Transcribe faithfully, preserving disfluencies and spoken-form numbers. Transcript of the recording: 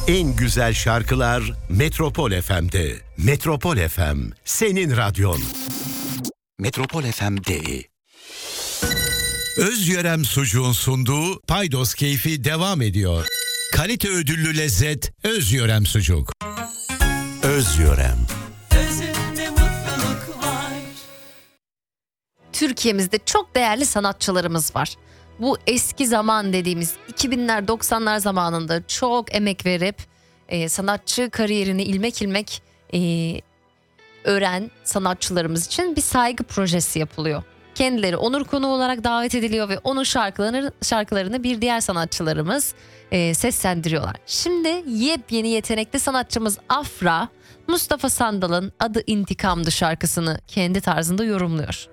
En güzel şarkılar Metropol F M'de. Metropol F M, senin radyon. Metropol F M.de. Özyörem Sucuğun sunduğu Paydos Keyfi devam ediyor. Kalite ödüllü lezzet Özyörem Sucuk. Özyörem. Özünde mutluluk var. Türkiye'mizde çok değerli sanatçılarımız var. Bu eski zaman dediğimiz iki binler doksanlar zamanında çok emek verip e, sanatçı kariyerini ilmek ilmek e, öğren sanatçılarımız için bir saygı projesi yapılıyor. Kendileri onur konuğu olarak davet ediliyor ve onun şarkılarını, şarkılarını bir diğer sanatçılarımız e, seslendiriyorlar. Şimdi yepyeni yetenekli sanatçımız Afra, Mustafa Sandal'ın Adı İntikam'dı şarkısını kendi tarzında yorumluyor.